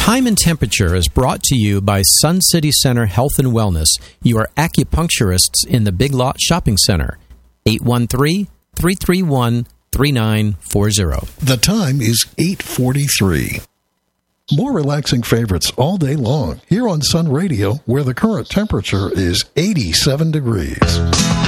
Time and Temperature is brought to you by Sun City Center Health and Wellness, your acupuncturists in the Big Lot Shopping Center. 813-331-3940. The time is 8:43. More relaxing favorites all day long here on Sun Radio, where the current temperature is 87 degrees.